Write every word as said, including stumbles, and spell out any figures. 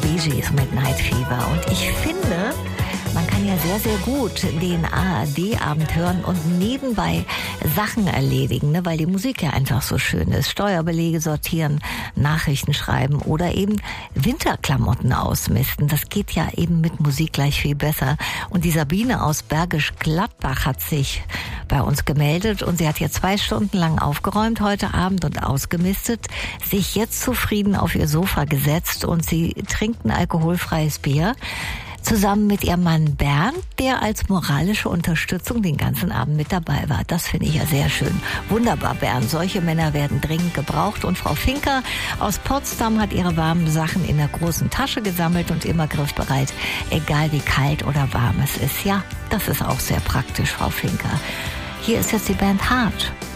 Bee Gees mit Night Fever. Und ich finde, man kann ja sehr, sehr gut den A R D-Abend hören und nebenbei Sachen erledigen, ne, weil die Musik ja einfach so schön ist. Steuerbelege sortieren, Nachrichten schreiben oder eben Winterklamotten ausmisten. Das geht ja eben mit Musik gleich viel besser. Und die Sabine aus Bergisch Gladbach hat sich bei uns gemeldet und sie hat hier zwei Stunden lang aufgeräumt heute Abend und ausgemistet, sich jetzt zufrieden auf ihr Sofa gesetzt und sie trinkt ein alkoholfreies Bier. Zusammen mit ihrem Mann Bernd, der als moralische Unterstützung den ganzen Abend mit dabei war. Das finde ich ja sehr schön. Wunderbar, Bernd. Solche Männer werden dringend gebraucht. Und Frau Finker aus Potsdam hat ihre warmen Sachen in der großen Tasche gesammelt und immer griffbereit, egal wie kalt oder warm es ist. Ja, das ist auch sehr praktisch, Frau Finker. Hier ist jetzt die Band Hart.